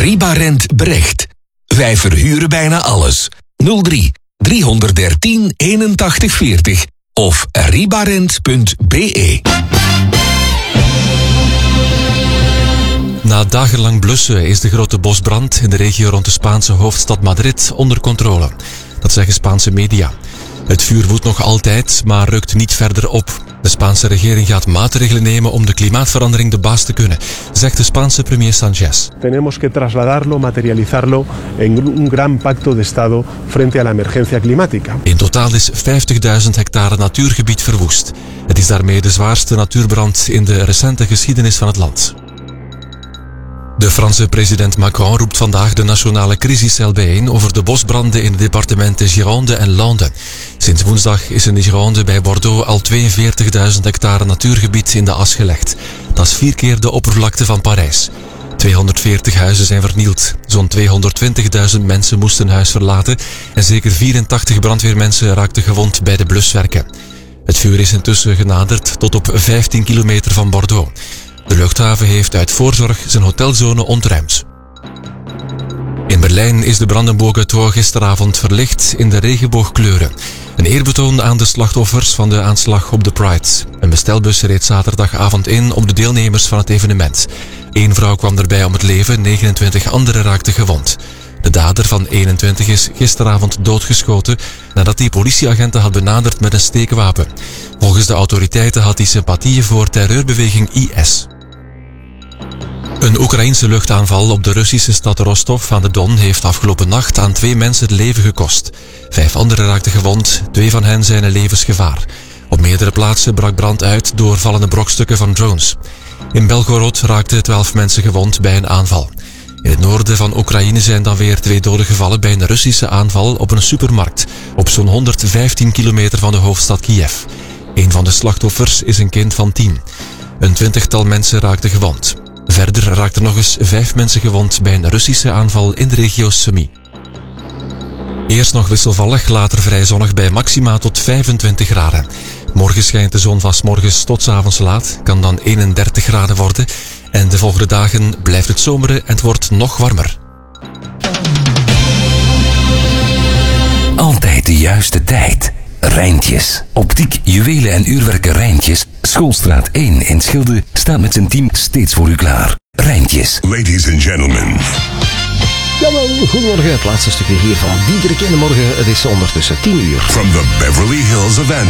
Ribarent Brecht. Wij verhuren bijna alles. 03 313 81 40 of ribarent.be. Na dagenlang blussen is de grote bosbrand in de regio rond de Spaanse hoofdstad Madrid onder controle. Dat zeggen Spaanse media. Het vuur woedt nog altijd, maar rukt niet verder op. De Spaanse regering gaat maatregelen nemen om de klimaatverandering de baas te kunnen, zegt de Spaanse premier Sánchez. Tenemos que trasladarlo, materializarlo en un gran pacto de Estado frente a la emergencia climática. In totaal is 50.000 hectare natuurgebied verwoest. Het is daarmee de zwaarste natuurbrand in de recente geschiedenis van het land. De Franse president Macron roept vandaag de nationale crisiscel bijeen over de bosbranden in de departementen Gironde en Landes. Sinds woensdag is in de Gironde bij Bordeaux al 42.000 hectare natuurgebied in de as gelegd. Dat is 4 keer de oppervlakte van Parijs. 240 huizen zijn vernield. Zo'n 220.000 mensen moesten huis verlaten en zeker 84 brandweermensen raakten gewond bij de bluswerken. Het vuur is intussen genaderd tot op 15 kilometer van Bordeaux. De luchthaven heeft uit voorzorg zijn hotelzone ontruimd. In Berlijn is de Brandenburger Tor gisteravond verlicht in de regenboogkleuren. Een eerbetoon aan de slachtoffers van de aanslag op de Pride. Een bestelbus reed zaterdagavond in op de deelnemers van het evenement. 1 vrouw kwam erbij om het leven, 29 anderen raakten gewond. De dader van 21 is gisteravond doodgeschoten nadat hij politieagenten had benaderd met een steekwapen. Volgens de autoriteiten had hij sympathieën voor terreurbeweging IS. Een Oekraïense luchtaanval op de Russische stad Rostov aan de Don heeft afgelopen nacht aan 2 mensen het leven gekost. 5 anderen raakten gewond, 2 van hen zijn in levensgevaar. Op meerdere plaatsen brak brand uit door vallende brokstukken van drones. In Belgorod raakten 12 mensen gewond bij een aanval. In het noorden van Oekraïne zijn dan weer 2 doden gevallen bij een Russische aanval op een supermarkt op zo'n 115 kilometer van de hoofdstad Kiev. Een van de slachtoffers is een kind van 10. Een 20-tal mensen raakten gewond. Verder raakten nog eens 5 mensen gewond bij een Russische aanval in de regio Sumy. Eerst nog wisselvallig, later vrij zonnig bij maxima tot 25 graden. Morgen schijnt de zon van 's morgens tot 's avonds laat, kan dan 31 graden worden. En de volgende dagen blijft het zomeren en het wordt nog warmer. Altijd de juiste tijd. Rijntjes. Optiek, juwelen en uurwerken Rijntjes. Schoolstraat 1 in Schilde staat met zijn team steeds voor u klaar. Rijntjes. Ladies and gentlemen. Jawel, goedemorgen. Het laatste stukje hier van Diederik in de morgen. Het is ondertussen 10 uur. From the Beverly Hills of Antwerp.